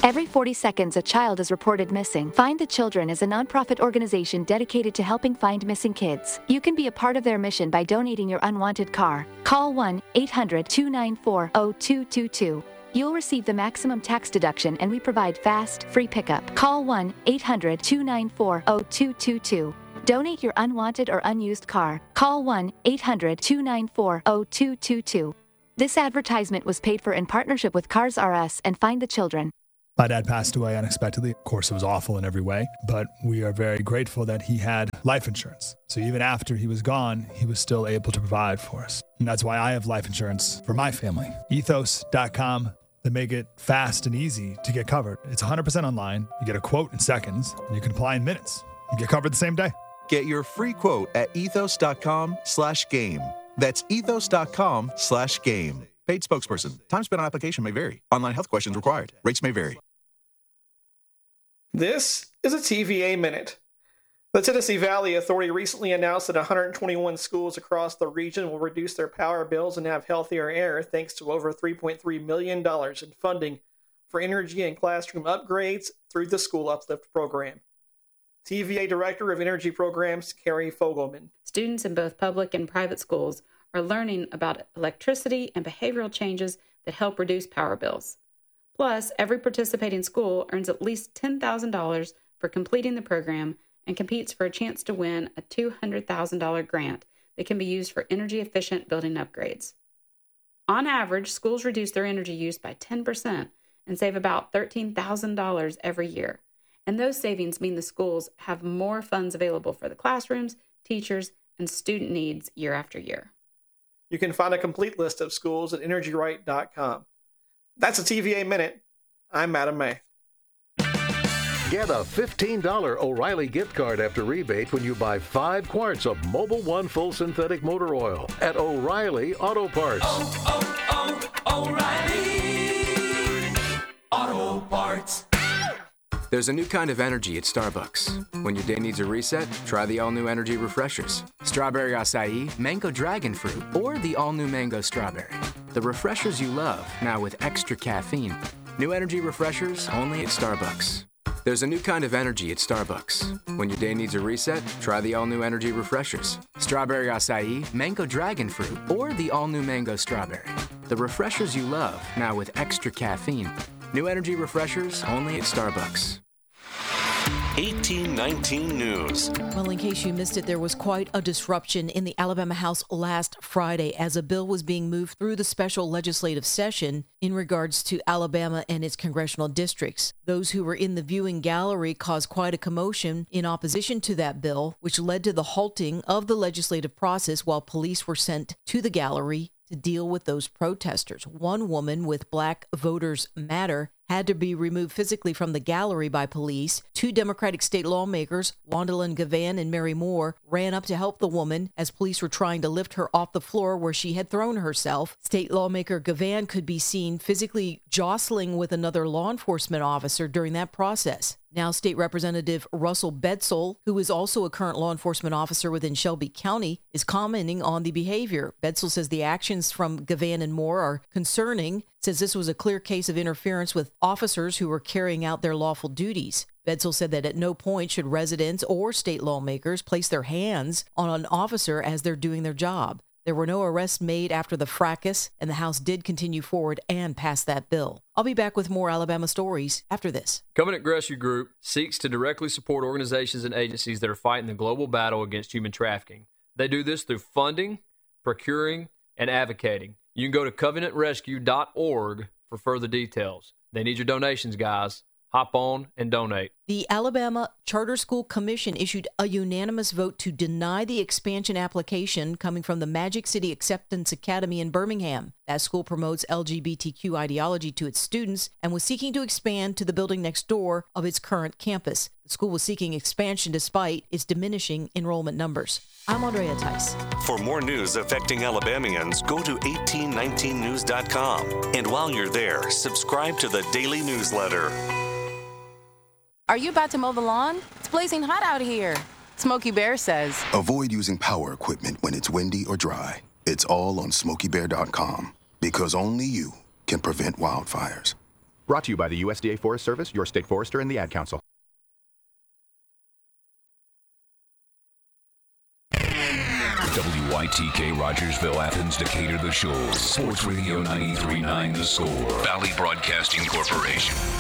Every 40 seconds, a child is reported missing. Find the Children is a nonprofit organization dedicated to helping find missing kids. You can be a part of their mission by donating your unwanted car. Call 1-800-294-0222. You'll receive the maximum tax deduction, and we provide fast, free pickup. Call 1-800-294-0222. Donate your unwanted or unused car. Call 1-800-294-0222. This advertisement was paid for in partnership with Cars R Us and Find the Children. My dad passed away unexpectedly. Of course, it was awful in every way, but we are very grateful that he had life insurance. So even after he was gone, he was still able to provide for us. And that's why I have life insurance for my family. Ethos.com. They make it fast and easy to get covered. It's 100% online. You get a quote in seconds, and you can apply in minutes. You get covered the same day. Get your free quote at ethos.com/game. That's ethos.com/game. Paid spokesperson. Time spent on application may vary. Online health questions required. Rates may vary. This is a TVA Minute. The Tennessee Valley Authority recently announced that 121 schools across the region will reduce their power bills and have healthier air thanks to over $3.3 million in funding for energy and classroom upgrades through the School Uplift program. TVA Director of Energy Programs, Carrie Fogelman. Students in both public and private schools are learning about electricity and behavioral changes that help reduce power bills. Plus, every participating school earns at least $10,000 for completing the program and competes for a chance to win a $200,000 grant that can be used for energy-efficient building upgrades. On average, schools reduce their energy use by 10% and save about $13,000 every year. And those savings mean the schools have more funds available for the classrooms, teachers, and student needs year after year. You can find a complete list of schools at energyright.com. That's a TVA Minute. I'm Adam May. Get a $15 O'Reilly gift card after rebate when you buy 5 quarts of Mobil 1 full synthetic motor oil at O'Reilly Auto Parts. O'Reilly Auto Parts. There's a new kind of energy at Starbucks. When your day needs a reset, try the all-new energy refreshers. Strawberry acai, mango dragon fruit, or the all-new mango strawberry. The refreshers you love, now with extra caffeine. New energy refreshers only at Starbucks. There's a new kind of energy at Starbucks. When your day needs a reset, try the all-new energy refreshers. Strawberry acai, mango dragon fruit, or the all-new mango strawberry. The refreshers you love, now with extra caffeine. New energy refreshers only at Starbucks. 1819 News. Well, in case you missed it, there was quite a disruption in the Alabama House last Friday as a bill was being moved through the special legislative session in regards to Alabama and its congressional districts. Those who were in the viewing gallery caused quite a commotion in opposition to that bill, which led to the halting of the legislative process while police were sent to the gallery to deal with those protesters. One woman with Black Voters Matter had to be removed physically from the gallery by police. 2 Democratic state lawmakers, Wandalyn Gavan and Mary Moore, ran up to help the woman as police were trying to lift her off the floor where she had thrown herself. State lawmaker Gavan could be seen physically jostling with another law enforcement officer during that process. Now, State Representative Russell Bedsole, who is also a current law enforcement officer within Shelby County, is commenting on the behavior. Bedsole says the actions from Gavan and Moore are concerning, since this was a clear case of interference with officers who were carrying out their lawful duties. Bedsole said that at no point should residents or state lawmakers place their hands on an officer as they're doing their job. There were no arrests made after the fracas, and the House did continue forward and pass that bill. I'll be back with more Alabama stories after this. Covenant Rescue Group seeks to directly support organizations and agencies that are fighting the global battle against human trafficking. They do this through funding, procuring, and advocating. You can go to covenantrescue.org for further details. They need your donations, guys. Hop on and donate. The Alabama Charter School Commission issued a unanimous vote to deny the expansion application coming from the Magic City Acceptance Academy in Birmingham. That school promotes LGBTQ ideology to its students and was seeking to expand to the building next door of its current campus. The school was seeking expansion despite its diminishing enrollment numbers. I'm Andrea Tice. For more news affecting Alabamians, go to 1819news.com. And while you're there, subscribe to the daily newsletter. Are you about to mow the lawn? It's blazing hot out here. Smokey Bear says, avoid using power equipment when it's windy or dry. It's all on SmokeyBear.com, because only you can prevent wildfires. Brought to you by the USDA Forest Service, your state forester, and the Ad Council. WYTK Rogersville, Athens, Decatur, The Shoals. Sports Radio 93.9 The Score. Valley Broadcasting Corporation.